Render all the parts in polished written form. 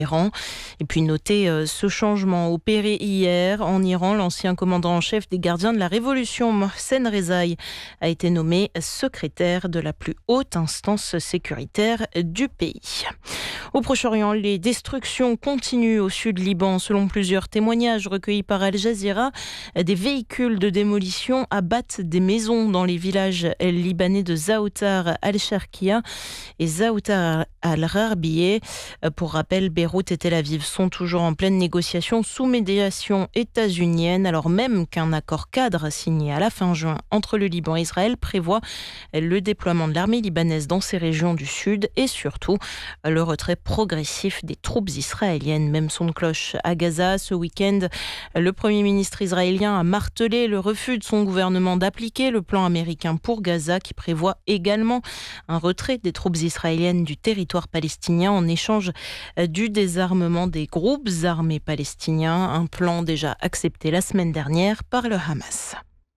Iran. Et puis notez ce changement opéré hier en Iran. L'ancien commandant en chef des gardiens de la révolution, Mohsen Rezaï, a été nommé secrétaire de la plus haute instance sécuritaire du pays. Au Proche-Orient, les destructions continuent au sud Liban. Selon plusieurs témoignages recueillis par Al Jazeera, des véhicules de démolition abattent des maisons dans les villages libanais de Zaoutar al-Sharqiya et Zaoutar al-Gharbiyeh. Pour rappel, Beyrouth et Tel Aviv sont toujours en pleine négociation sous médiation états-unienne, alors même qu'un accord cadre signé à la fin juin entre le Liban et Israël prévoit le déploiement de l'armée libanaise dans ces régions du sud et surtout le retrait progressif des troupes israéliennes. Même son de cloche à Gaza. Ce week-end, le Premier ministre israélien a martelé le refus de son gouvernement d'appliquer le plan américain pour Gaza qui prévoit également un retrait des troupes israéliennes du territoire palestinien en échange du désarmement des groupes armés palestiniens, un plan déjà accepté la semaine dernière par le Hamas.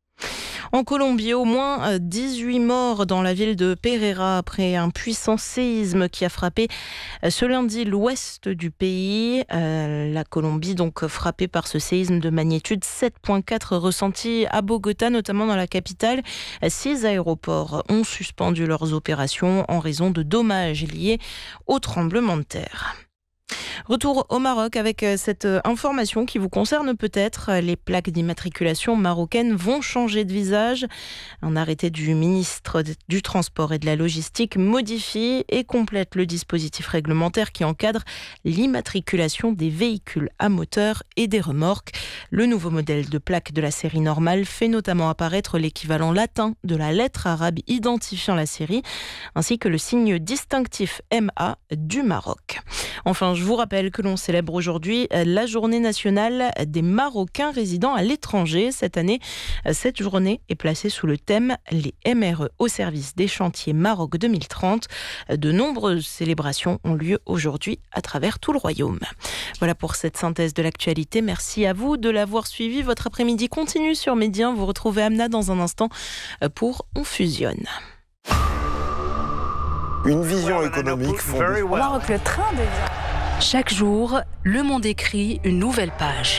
En Colombie, au moins 18 morts dans la ville de Pereira après un puissant séisme qui a frappé ce lundi l'ouest du pays. La Colombie, donc frappée par ce séisme de magnitude 7,4 ressenti à Bogota, notamment dans la capitale. 6 aéroports ont suspendu leurs opérations en raison de dommages liés au tremblement de terre. Retour au Maroc avec cette information qui vous concerne peut-être. Les plaques d'immatriculation marocaines vont changer de visage. Un arrêté du ministre du Transport et de la Logistique modifie et complète le dispositif réglementaire qui encadre l'immatriculation des véhicules à moteur et des remorques. Le nouveau modèle de plaque de la série normale fait notamment apparaître l'équivalent latin de la lettre arabe identifiant la série, ainsi que le signe distinctif MA du Maroc. Enfin, je vous rappelle que l'on célèbre aujourd'hui la journée nationale des Marocains résidant à l'étranger. Cette année, cette journée est placée sous le thème « Les MRE au service des chantiers Maroc 2030 ». De nombreuses célébrations ont lieu aujourd'hui à travers tout le royaume. Voilà pour cette synthèse de l'actualité. Merci à vous de l'avoir suivi. Votre après-midi continue sur Média. Vous retrouvez Amna dans un instant pour On Fusionne. Une vision économique fondée. Au Maroc, le train devient... Chaque jour, Le Monde écrit une nouvelle page.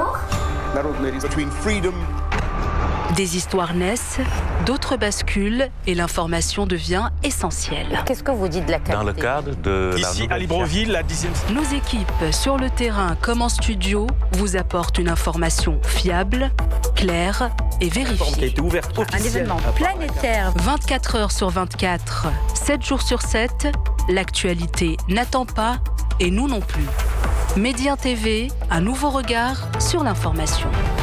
Des histoires naissent, d'autres basculent et l'information devient essentielle. Qu'est-ce que vous dites de la qualité ? Dans le cadre de ici à Libreville, la 10e... Nos équipes, sur le terrain comme en studio, vous apportent une information fiable, claire et vérifiée. Un événement planétaire. 24 heures sur 24, 7 jours sur 7, l'actualité n'attend pas et nous non plus. Média TV, un nouveau regard sur l'information.